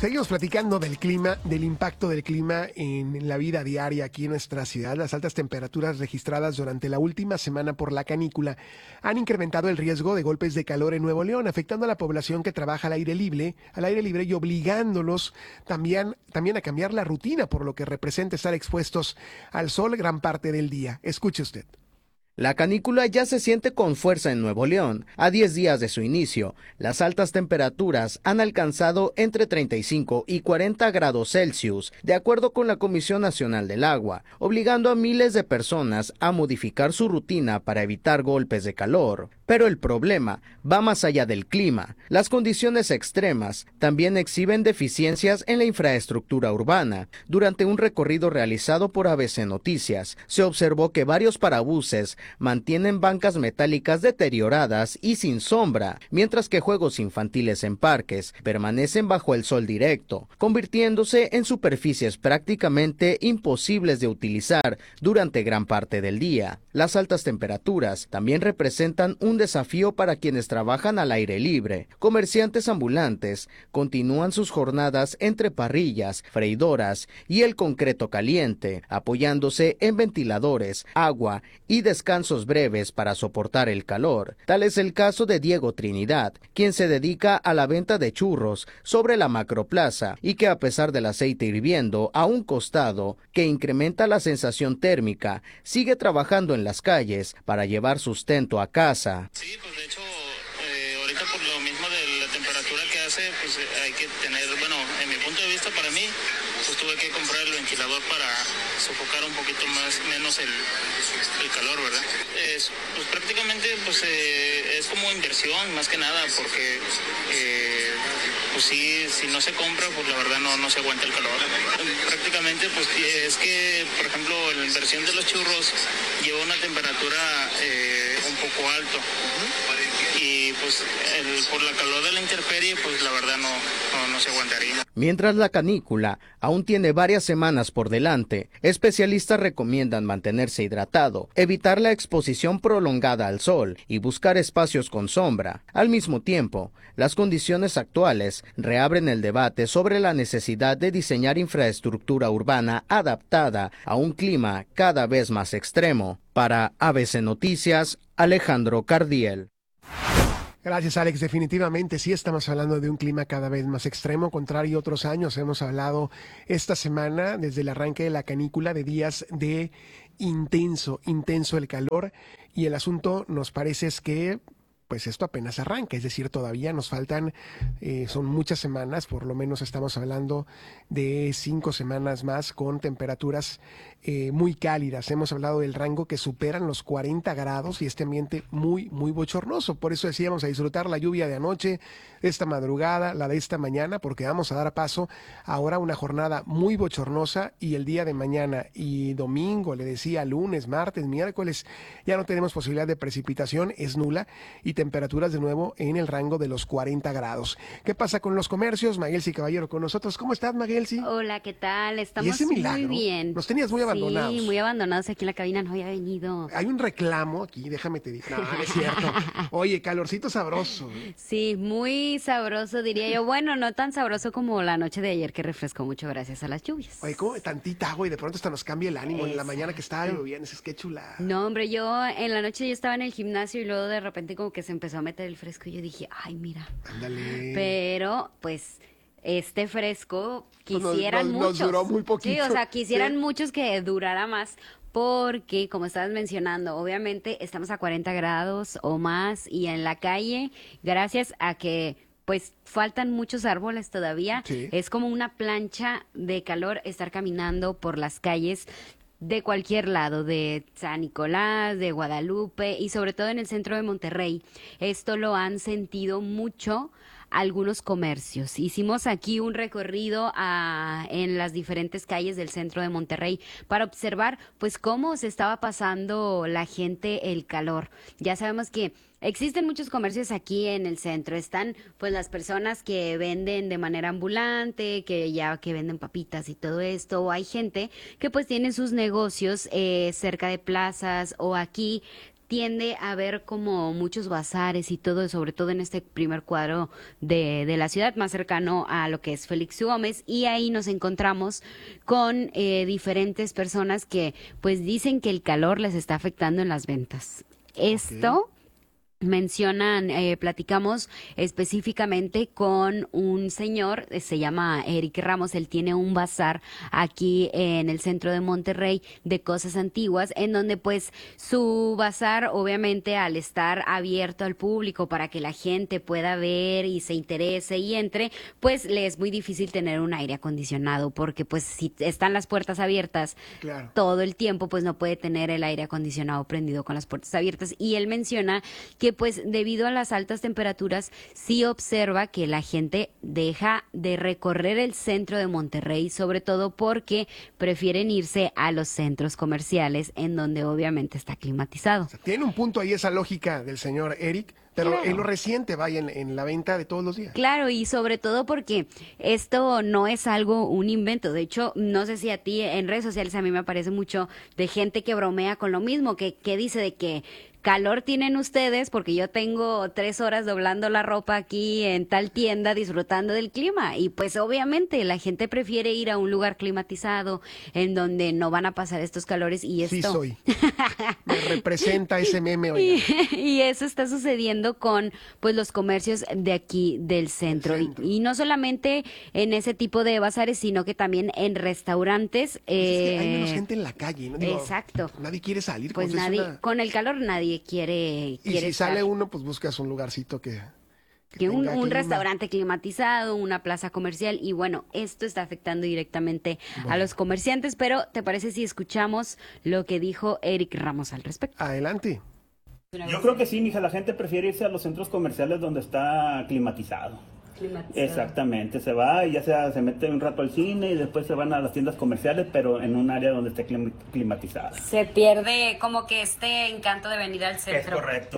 Seguimos platicando del clima, del impacto del clima en la vida diaria aquí en nuestra ciudad. Las altas temperaturas registradas durante la última semana por la canícula han incrementado el riesgo de golpes de calor en Nuevo León, afectando a la población que trabaja al aire libre y obligándolos también a cambiar la rutina, por lo que representa estar expuestos al sol gran parte del día. Escuche usted. La canícula ya se siente con fuerza en Nuevo León. A 10 días de su inicio, las altas temperaturas han alcanzado entre 35 y 40 grados Celsius, de acuerdo con la Comisión Nacional del Agua, obligando a miles de personas a modificar su rutina para evitar golpes de calor. Pero el problema va más allá del clima. Las condiciones extremas también exhiben deficiencias en la infraestructura urbana. Durante un recorrido realizado por ABC Noticias, se observó que varios parabuses mantienen bancas metálicas deterioradas y sin sombra, mientras que juegos infantiles en parques permanecen bajo el sol directo, convirtiéndose en superficies prácticamente imposibles de utilizar durante gran parte del día. Las altas temperaturas también representan un desafío para quienes trabajan al aire libre. Comerciantes ambulantes continúan sus jornadas entre parrillas, freidoras y el concreto caliente, apoyándose en ventiladores, agua y descansos breves para soportar el calor. Tal es el caso de Diego Trinidad, quien se dedica a la venta de churros sobre la Macroplaza y que, a pesar del aceite hirviendo a un costado que incrementa la sensación térmica, sigue trabajando en las calles para llevar sustento a casa. Sí, pues de hecho, ahorita por lo mismo de la temperatura que hace, pues hay que tener, bueno, en mi punto de vista, para mí, pues tuve que comprar el ventilador para sofocar un poquito menos el calor, ¿verdad? Pues prácticamente pues es como inversión, más que nada, porque pues sí, si no se compra, pues la verdad no se aguanta el calor. Prácticamente pues es que, por ejemplo, la inversión de los churros lleva una temperatura un poco alto. Y pues por la calor de la intemperie, pues la verdad no se aguantaría. Mientras la canícula aún tiene varias semanas por delante, especialistas recomiendan mantenerse hidratado, evitar la exposición prolongada al sol y buscar espacios con sombra. Al mismo tiempo, las condiciones actuales reabren el debate sobre la necesidad de diseñar infraestructura urbana adaptada a un clima cada vez más extremo. Para ABC Noticias, Alejandro Cardiel. Gracias, Alex. Definitivamente sí estamos hablando de un clima cada vez más extremo, contrario a otros años. Hemos hablado esta semana, desde el arranque de la canícula, de días de intenso el calor, y el asunto nos parece es que pues esto apenas arranca, es decir, todavía nos faltan, son muchas semanas, por lo menos estamos hablando de 5 semanas más con temperaturas muy cálidas. Hemos hablado del rango que superan los 40 grados y este ambiente muy bochornoso. Por eso decíamos a disfrutar la lluvia de anoche, esta madrugada, la de esta mañana, porque vamos a dar paso ahora a una jornada muy bochornosa, y el día de mañana y domingo, le decía, lunes, martes, miércoles, ya no tenemos posibilidad de precipitación, es nula, y temperaturas de nuevo en el rango de los 40 grados. ¿Qué pasa con los comercios? Maguelsi Caballero con nosotros. ¿Cómo estás, Maguelsi? Hola, ¿qué tal? Estamos ¿Y ese milagro? muy bien. Nos tenías muy abandonados. Sí, muy abandonados aquí en la cabina, no había venido. Hay un reclamo aquí, déjame te digo. No, es cierto. Oye, calorcito sabroso. Sí, muy sabroso, diría yo. Bueno, no tan sabroso como la noche de ayer, que refrescó mucho gracias a las lluvias. Oye, como tantita agua y de pronto hasta nos cambia el ánimo. En la mañana que estaba lloviendo, es que chula. No, hombre, yo en la noche yo estaba en el gimnasio y luego de repente como que se empezó a meter el fresco y yo dije, ay, mira. Ándale. Pero, pues, este fresco quisieran Nos muchos. duró muy poquito. Sí, o sea, quisieran Sí. muchos que durara más. Porque, como estabas mencionando, obviamente estamos a 40 grados o más y en la calle, gracias a que pues faltan muchos árboles todavía, Sí. es como una plancha de calor estar caminando por las calles de cualquier lado, de San Nicolás, de Guadalupe y sobre todo en el centro de Monterrey. Esto lo han sentido mucho algunos comercios. Hicimos aquí un recorrido en las diferentes calles del centro de Monterrey para observar pues cómo se estaba pasando la gente el calor. Ya sabemos que existen muchos comercios aquí en el centro. Están pues las personas que venden de manera ambulante, que venden papitas y todo esto. O hay gente que pues tiene sus negocios cerca de plazas o aquí tiende a haber como muchos bazares y todo, sobre todo en este primer cuadro de la ciudad, más cercano a lo que es Félix Gómez, y ahí nos encontramos con diferentes personas que pues dicen que el calor les está afectando en las ventas. Esto mencionan, platicamos específicamente con un señor, se llama Eric Ramos, él tiene un bazar aquí en el centro de Monterrey de cosas antiguas, en donde pues su bazar, obviamente al estar abierto al público para que la gente pueda ver y se interese y entre, pues le es muy difícil tener un aire acondicionado, porque pues si están las puertas abiertas todo el tiempo, pues no puede tener el aire acondicionado prendido con las puertas abiertas, y él menciona que pues debido a las altas temperaturas sí observa que la gente deja de recorrer el centro de Monterrey, sobre todo porque prefieren irse a los centros comerciales en donde obviamente está climatizado. O sea, tiene un punto ahí esa lógica del señor Eric, pero claro, en lo reciente, vaya, en la venta de todos los días. Claro, y sobre todo porque esto no es algo, un invento. De hecho, no sé si a ti en redes sociales a mí me aparece mucho de gente que bromea con lo mismo, que dice de que calor tienen ustedes porque yo tengo 3 horas doblando la ropa aquí en tal tienda disfrutando del clima, y pues obviamente la gente prefiere ir a un lugar climatizado en donde no van a pasar estos calores, y esto... Sí soy. Me representa ese meme hoy. Y eso está sucediendo con pues los comercios de aquí del centro. Y no solamente en ese tipo de bazares, sino que también en restaurantes. Pues es que hay menos gente en la calle, ¿no? Digo, exacto. Nadie quiere salir. Pues nadie, con el calor nadie quiere y si estar. sale uno, pues buscas un lugarcito que un restaurante climatizado, una plaza comercial, y bueno, esto está afectando directamente a los comerciantes, pero ¿te parece si escuchamos lo que dijo Eric Ramos al respecto? Adelante. Yo creo que sí, mija, la gente prefiere irse a los centros comerciales donde está climatizado. Exactamente, se va y ya sea se mete un rato al cine y después se van a las tiendas comerciales, pero en un área donde esté climatizada. Se pierde como que este encanto de venir al centro. Es correcto.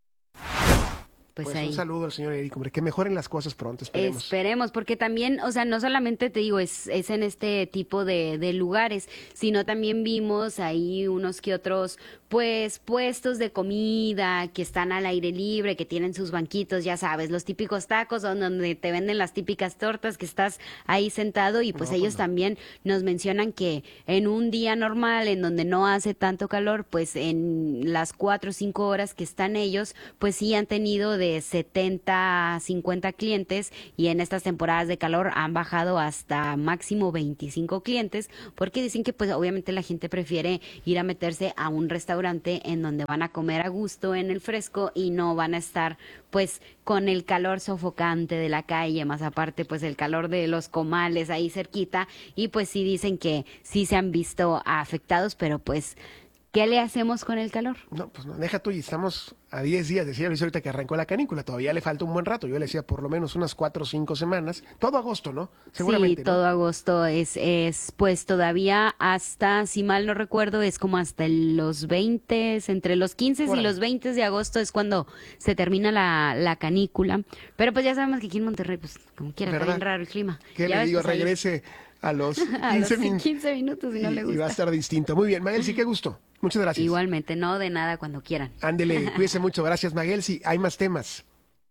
Pues ahí. Un saludo al señor Eric, hombre, que mejoren las cosas pronto, esperemos. Esperemos, porque también, o sea, no solamente te digo, es en este tipo de lugares, sino también vimos ahí unos que otros, pues, puestos de comida que están al aire libre, que tienen sus banquitos, ya sabes, los típicos tacos donde te venden las típicas tortas, que estás ahí sentado, y pues ellos también nos mencionan que en un día normal, en donde no hace tanto calor, pues en las 4 o 5 horas que están ellos, pues sí han tenido de 70 a 50 clientes, y en estas temporadas de calor han bajado hasta máximo 25 clientes, porque dicen que pues obviamente la gente prefiere ir a meterse a un restaurante en donde van a comer a gusto en el fresco y no van a estar pues con el calor sofocante de la calle, más aparte pues el calor de los comales ahí cerquita, y pues sí dicen que sí se han visto afectados, pero pues ¿qué le hacemos con el calor? No, pues no, deja tú, y estamos a 10 días, decía Luis ahorita que arrancó la canícula, todavía le falta un buen rato, yo le decía por lo menos unas 4 o 5 semanas, todo agosto, ¿no? Seguramente. Sí, todo agosto es pues todavía hasta, si mal no recuerdo, es como hasta los 20, entre los 15 y los 20 de agosto es cuando se termina la canícula, pero pues ya sabemos que aquí en Monterrey, pues como quiera, está bien raro el clima. ¿Qué le digo? Regrese a los 15 minutos y no le gusta. Y va a estar distinto. Muy bien, Maguel, sí, qué gusto. Muchas gracias. Igualmente, no de nada, cuando quieran. Ándele, cuídese mucho. Gracias, Maguel. Sí, hay más temas.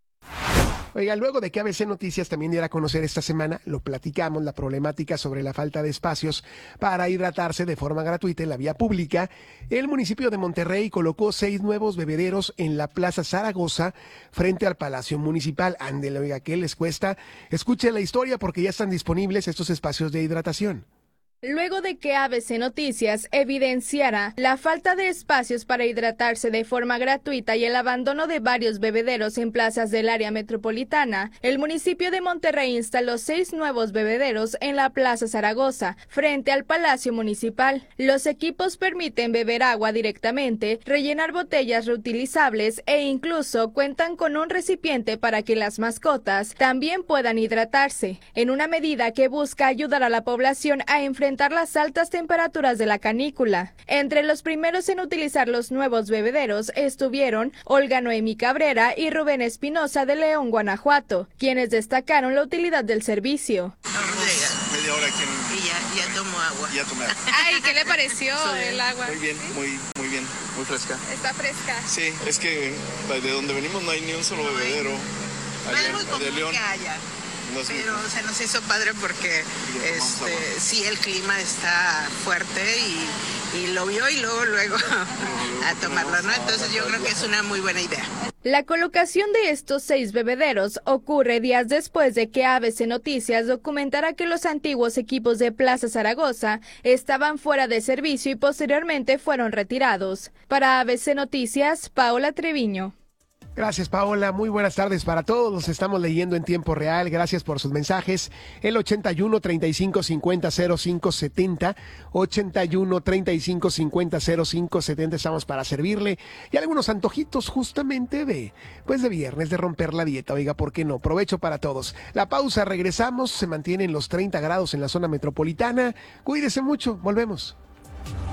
Oiga, luego de que ABC Noticias también diera a conocer esta semana, lo platicamos, la problemática sobre la falta de espacios para hidratarse de forma gratuita en la vía pública, el municipio de Monterrey colocó 6 nuevos bebederos en la Plaza Zaragoza frente al Palacio Municipal. Ándele, oiga, ¿qué les cuesta? Escuchen la historia porque ya están disponibles estos espacios de hidratación. Luego de que ABC Noticias evidenciara la falta de espacios para hidratarse de forma gratuita y el abandono de varios bebederos en plazas del área metropolitana, el municipio de Monterrey instaló 6 nuevos bebederos en la Plaza Zaragoza, frente al Palacio Municipal. Los equipos permiten beber agua directamente, rellenar botellas reutilizables e incluso cuentan con un recipiente para que las mascotas también puedan hidratarse, en una medida que busca ayudar a la población a enfrentar las altas temperaturas de la canícula. Entre los primeros en utilizar los nuevos bebederos estuvieron Olga Noemí Cabrera y Rubén Espinosa de León, Guanajuato, quienes destacaron la utilidad del servicio. media hora aquí Y ya tomo agua. Ya tomé agua. Ay, ¿qué le pareció el agua? Muy bien, muy bien, muy fresca. Está fresca. Sí, es que de donde venimos no hay ni un solo bebedero. Es muy común León. que haya. Pero se nos hizo padre porque sí, el clima está fuerte y lo vio y luego a tomarlo, ¿no? Entonces yo creo que es una muy buena idea. La colocación de estos 6 bebederos ocurre días después de que ABC Noticias documentara que los antiguos equipos de Plaza Zaragoza estaban fuera de servicio y posteriormente fueron retirados. Para ABC Noticias, Paola Treviño. Gracias, Paola. Muy buenas tardes para todos. Los estamos leyendo en tiempo real. Gracias por sus mensajes. El 81 35 50 05 70. 81 35 50 05 70. Estamos para servirle. Y algunos antojitos justamente de viernes, de romper la dieta. Oiga, ¿por qué no? Provecho para todos. La pausa, regresamos. Se mantienen los 30 grados en la zona metropolitana. Cuídese mucho. Volvemos.